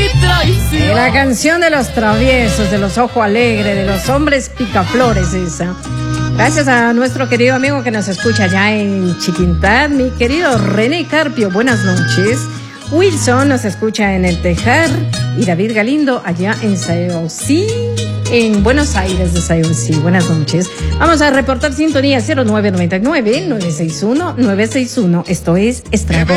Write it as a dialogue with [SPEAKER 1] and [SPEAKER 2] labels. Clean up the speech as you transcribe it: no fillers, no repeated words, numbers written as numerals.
[SPEAKER 1] traición.
[SPEAKER 2] La canción de los traviesos, de los ojos alegres, de los hombres picaflores esa. Gracias a nuestro querido amigo que nos escucha allá en Chiquintad, mi querido René Carpio, buenas noches. Wilson nos escucha en El Tejar y David Galindo allá en Sayosí, en Buenos Aires de Sayosí. Buenas noches. Vamos a reportar sintonía 0999-961-961. Esto es Estrago.